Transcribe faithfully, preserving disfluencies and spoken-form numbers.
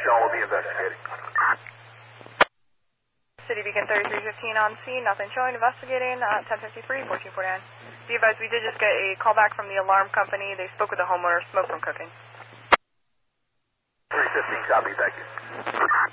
Sean will be investigating. City Beacon thirty-three fifteen on scene, nothing showing, investigating, uh, ten fifty-three, fourteen forty-nine. Be advised, we did just get a call back from the alarm company. They spoke with the homeowner, smoke from cooking. three fifteen, copy, thank you.